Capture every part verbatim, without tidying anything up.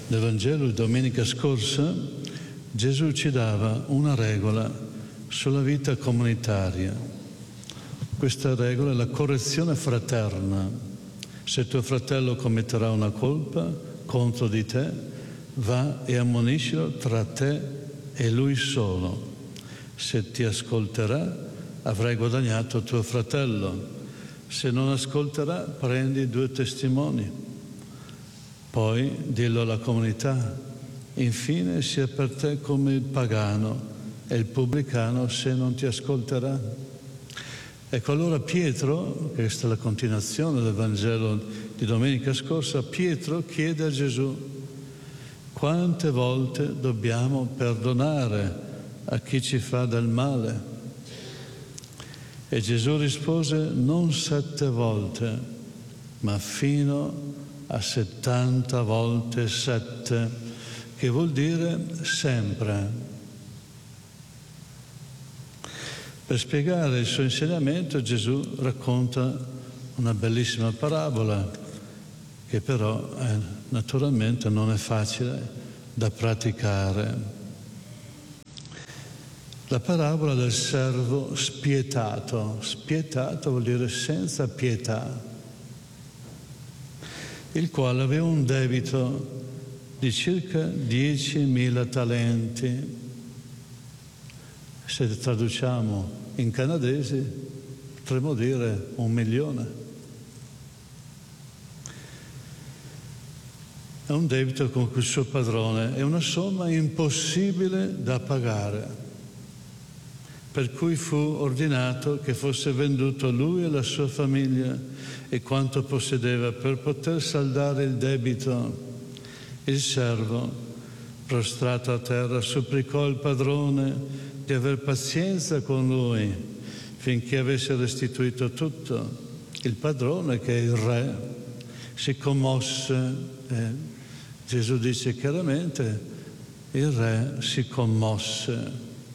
Nel Vangelo di domenica scorsa Gesù ci dava una regola sulla vita comunitaria. Questa regola è la correzione fraterna. Se tuo fratello commetterà una colpa contro di te, va e ammoniscilo tra te e lui solo. Se ti ascolterà, avrai guadagnato tuo fratello. Se non ascolterà, prendi due testimoni. Poi dillo alla comunità. Infine sia per te come il pagano e il pubblicano se non ti ascolterà. Ecco allora Pietro, questa è la continuazione del Vangelo di domenica scorsa, Pietro chiede a Gesù: quante volte dobbiamo perdonare a chi ci fa del male? E Gesù rispose: non sette volte, ma fino a settanta volte sette, che vuol dire sempre. Per spiegare il suo insegnamento Gesù racconta una bellissima parabola che però eh, naturalmente non è facile da praticare. La parabola del servo spietato. Spietato vuol dire senza pietà, il quale aveva un debito di circa diecimila talenti. Se traduciamo in canadese potremmo dire un milione. È un debito con il suo padrone, è una somma impossibile da pagare, per cui fu ordinato che fosse venduto lui e la sua famiglia e quanto possedeva per poter saldare il debito. Il servo, prostrato a terra, supplicò il padrone di aver pazienza con lui finché avesse restituito tutto. Il padrone, che è il re, si commosse. Eh, Gesù dice chiaramente: il re si commosse.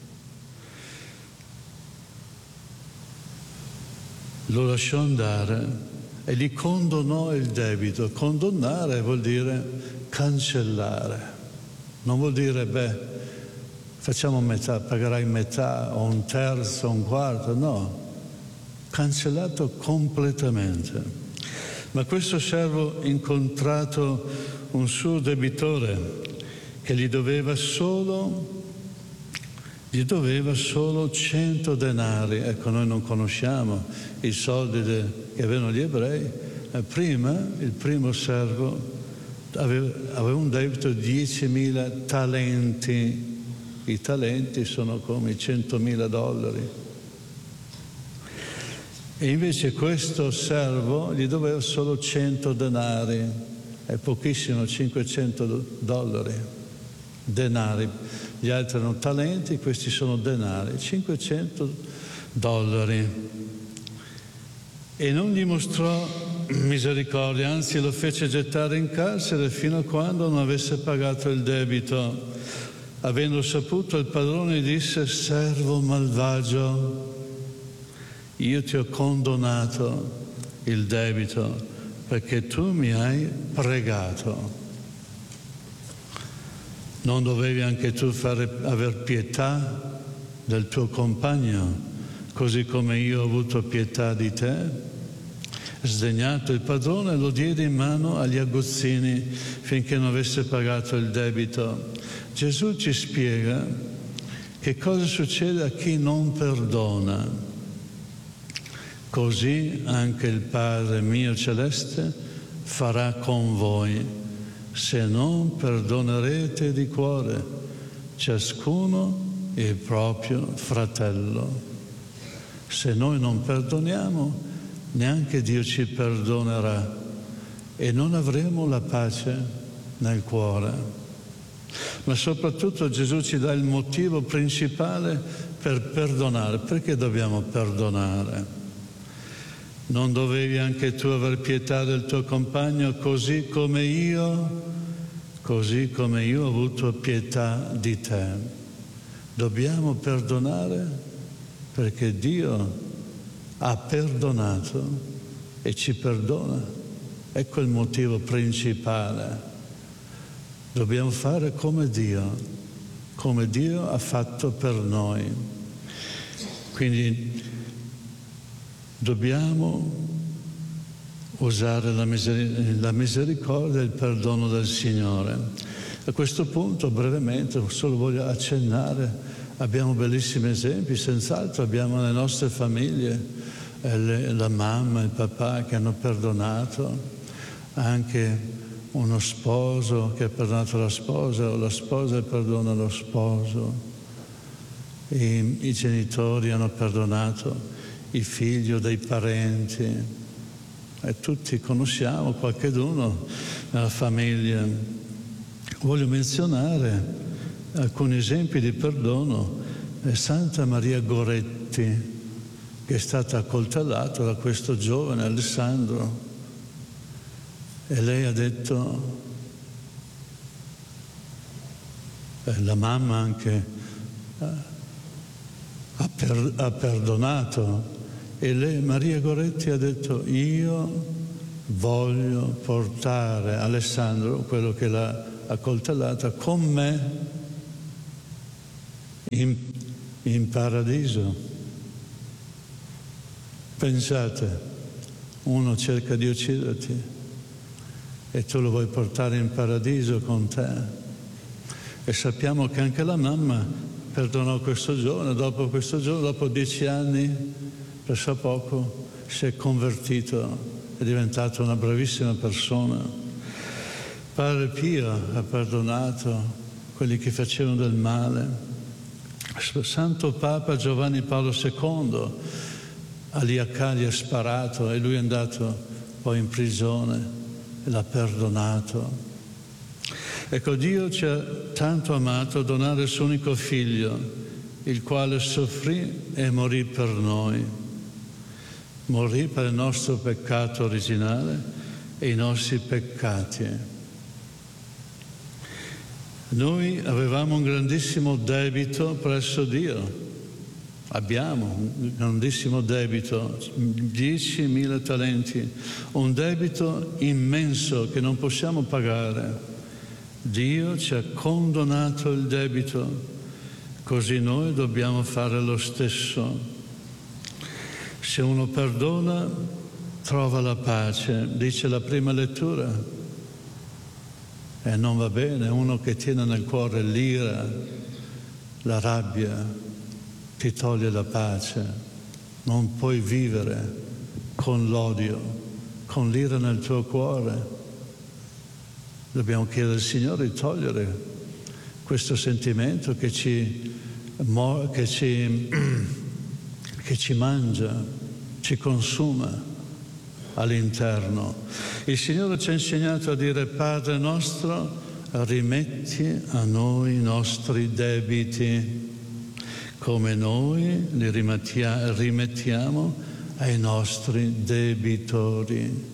Lo lasciò andare e gli condonò il debito. Condonare vuol dire cancellare. Non vuol dire, beh, facciamo metà, pagherai metà o un terzo o un quarto, no, cancellato completamente. Ma questo servo ha incontrato un suo debitore che gli doveva solo, gli doveva solo cento denari. Ecco, noi non conosciamo i soldi de, che avevano gli ebrei. Eh, prima, il primo servo aveva, aveva un debito di diecimila talenti. I talenti sono come i centomila dollari. E invece questo servo gli doveva solo cento denari, è pochissimo, cinquecento dollari, denari. Gli altri erano talenti, questi sono denari, cinquecento dollari. E non gli mostrò misericordia, anzi lo fece gettare in carcere fino a quando non avesse pagato il debito. Avendo saputo, il padrone disse: servo malvagio, io ti ho condonato il debito perché tu mi hai pregato. Non dovevi anche tu fare, aver pietà del tuo compagno, così come io ho avuto pietà di te? Sdegnato il padrone, lo diede in mano agli aguzzini finché non avesse pagato il debito. Gesù ci spiega che cosa succede a chi non perdona. Così anche il Padre mio celeste farà con voi, se non perdonerete di cuore ciascuno il proprio fratello. Se noi non perdoniamo, neanche Dio ci perdonerà e non avremo la pace nel cuore. Ma soprattutto Gesù ci dà il motivo principale per perdonare. Perché dobbiamo perdonare? Non dovevi anche tu aver pietà del tuo compagno così come io, così come io ho avuto pietà di te? Dobbiamo perdonare perché Dio ha perdonato e ci perdona. Ecco il motivo principale. Dobbiamo fare come Dio, come Dio ha fatto per noi. Quindi dobbiamo usare la, miseric- la misericordia e il perdono del Signore. A questo punto, brevemente, solo voglio accennare, abbiamo bellissimi esempi, senz'altro abbiamo le nostre famiglie, eh, le, la mamma e il papà che hanno perdonato, anche uno sposo che ha perdonato la sposa, o la sposa che perdona lo sposo, I, i genitori hanno perdonato i figli o dei parenti. E tutti conosciamo qualcheduno nella famiglia. Voglio menzionare alcuni esempi di perdono. Santa Maria Goretti, che è stata accoltellata da questo giovane Alessandro, e lei ha detto, eh, la mamma anche eh, ha, per, ha perdonato. E lei, Maria Goretti, ha detto: io voglio portare Alessandro, quello che l'ha accoltellata, con me in, in paradiso. Pensate, uno cerca di ucciderti e tu lo vuoi portare in paradiso con te. E sappiamo che anche la mamma perdonò questo giorno, dopo questo giorno, dopo dieci anni, presso poco si è convertito, è diventato una bravissima persona. Padre Pio ha perdonato quelli che facevano del male. Santo Papa Giovanni Paolo secondo Ali Accadi ha sparato e lui è andato poi in prigione e l'ha perdonato. Ecco, Dio ci ha tanto amato a donare il suo unico figlio, il quale soffrì e morì per noi. Morì per il nostro peccato originale e i nostri peccati. Noi avevamo un grandissimo debito presso Dio. Abbiamo un grandissimo debito, diecimila talenti, un debito immenso che non possiamo pagare. Dio ci ha condonato il debito, così noi dobbiamo fare lo stesso. Se uno perdona, trova la pace, dice la prima lettura. E non va bene uno che tiene nel cuore l'ira, la rabbia, ti toglie la pace. Non puoi vivere con l'odio, con l'ira nel tuo cuore. Dobbiamo chiedere al Signore di togliere questo sentimento che ci, che ci che ci mangia, ci consuma all'interno. Il Signore ci ha insegnato a dire: Padre nostro, rimetti a noi i nostri debiti, come noi li rimettiamo ai nostri debitori.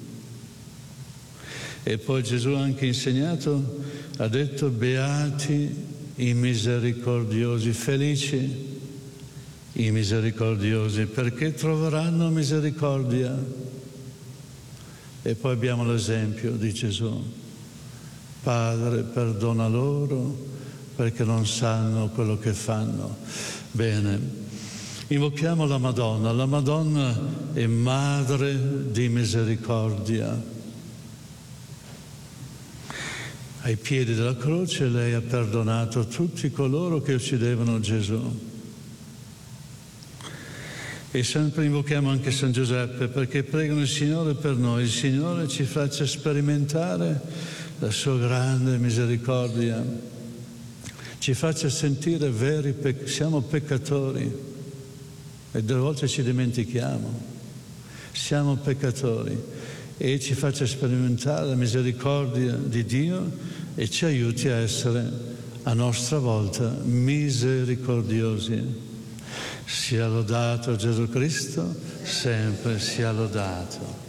E poi Gesù ha anche insegnato, ha detto: beati i misericordiosi, felici i misericordiosi, perché troveranno misericordia. E poi abbiamo l'esempio di Gesù: Padre, perdona loro perché non sanno quello che fanno. Bene, invochiamo la Madonna. La Madonna è madre di misericordia. Ai piedi della croce lei ha perdonato tutti coloro che uccidevano Gesù. E sempre invochiamo anche San Giuseppe, perché pregano il Signore per noi. Il Signore ci faccia sperimentare la sua grande misericordia, ci faccia sentire veri pec- siamo peccatori e delle volte ci dimentichiamo, siamo peccatori, e ci faccia sperimentare la misericordia di Dio e ci aiuti a essere a nostra volta misericordiosi. Sia lodato Gesù Cristo, sempre sia lodato.